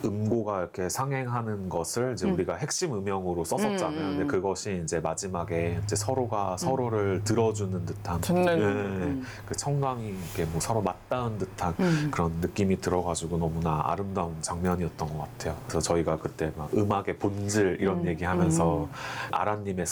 음고가 이렇게 상행하는 것을 이제 우리가 핵심 음영으로 썼었잖아요. 근데 그것이 이제 마지막에 이제 서로가 서로를 들어주는 듯한 듣는 그 청강이 이렇게 뭐 서로 맞닿은 듯한 그런 느낌이 들어가지고 너무나 아름다운 장면이었던 것 같아요. 그래서 저희가 그때 막 음악의 본질 이런 얘기하면서 아란님의